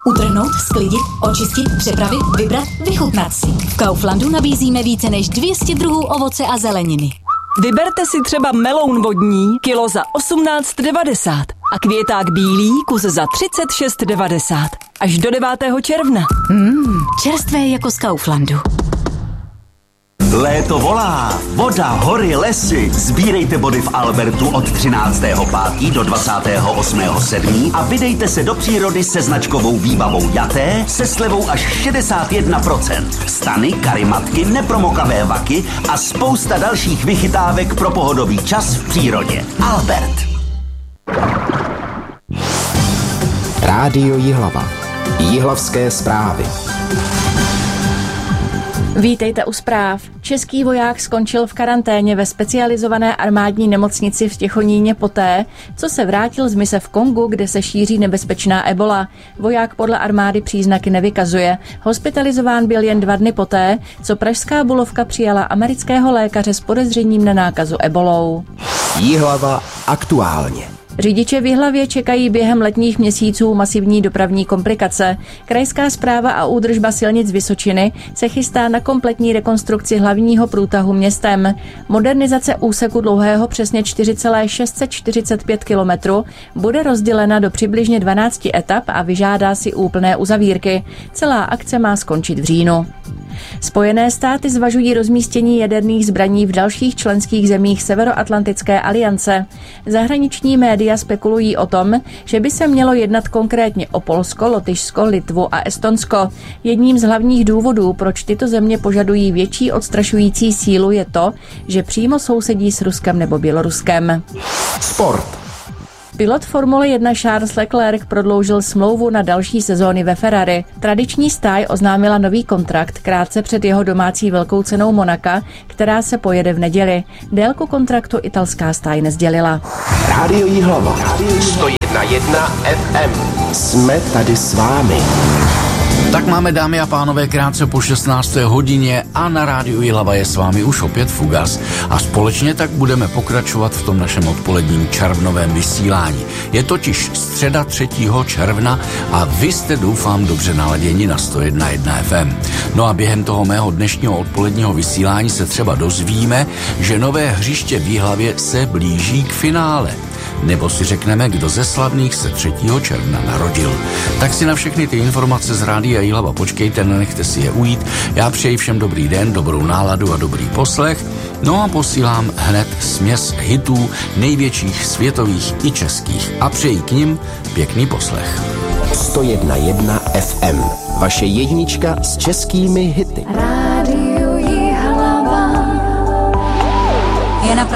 Utrhnout, sklidit, očistit, přepravit, vybrat, vychutnat si. V Kauflandu nabízíme více než 200 druhů ovoce a zeleniny. Vyberte si třeba meloun vodní, kilo za 18,90 a květák bílý, kus za 36,90. Až do 9. června. Čerstvé jako z Kauflandu. Léto volá, voda, hory, lesy. Sbírejte body v Albertu od 13.5. do 28.7. a vydejte se do přírody se značkovou výbavou Jaté se slevou až 61%. Stany, karimatky, nepromokavé vaky a spousta dalších vychytávek pro pohodový čas v přírodě. Albert. Rádio Jihlava. Jihlavské zprávy. Vítejte u zpráv. Český voják skončil v karanténě ve specializované armádní nemocnici v Těchoníně poté, co se vrátil z mise v Kongu, kde se šíří nebezpečná ebola. Voják podle armády příznaky nevykazuje. Hospitalizován byl jen 2 dny poté, co pražská Bulovka přijala amerického lékaře s podezřením na nákazu ebolou. Jihlava aktuálně. Řidiče v Jihlavě čekají během letních měsíců masivní dopravní komplikace. Krajská správa a údržba silnic Vysočiny se chystá na kompletní rekonstrukci hlavního průtahu městem. Modernizace úseku dlouhého přesně 4,645 km bude rozdělena do přibližně 12 etap a vyžádá si úplné uzavírky. Celá akce má skončit v říjnu. Spojené státy zvažují rozmístění jaderných zbraní v dalších členských zemích Severoatlantické aliance. Zahraniční média spekulují o tom, že by se mělo jednat konkrétně o Polsko, Lotyšsko, Litvu a Estonsko. Jedním z hlavních důvodů, proč tyto země požadují větší odstrašující sílu, je to, že přímo sousedí s Ruskem nebo Běloruskem. Sport. Pilot Formule 1 Charles Leclerc prodloužil smlouvu na další sezóny ve Ferrari. Tradiční stáj oznámila nový kontrakt krátce před jeho domácí velkou cenou Monaka, která se pojede v neděli. Délku kontraktu italská stáj nesdělila. Rádio Jihlava. 101,1 FM. Jsme tady s vámi. Tak máme, dámy a pánové, krátce po 16. hodině a na rádiu Jihlava je s vámi už opět Fugas. A společně tak budeme pokračovat v tom našem odpoledním červnovém vysílání. Je totiž středa 3. června a vy jste, doufám, dobře naladěni na 101,1 FM. No a během toho mého dnešního odpoledního vysílání se třeba dozvíme, že nové hřiště v Jihlavě se blíží k finále. Nebo si řekneme, kdo ze slavných se 3. června narodil. Tak si na všechny ty informace z Rádia Jihlava počkejte, nenechte si je ujít. Já přeji všem dobrý den, dobrou náladu a dobrý poslech. No a posílám hned směs hitů největších světových i českých. A přeji k nim pěkný poslech. 101,1 FM. Vaše jednička s českými hity. Rádio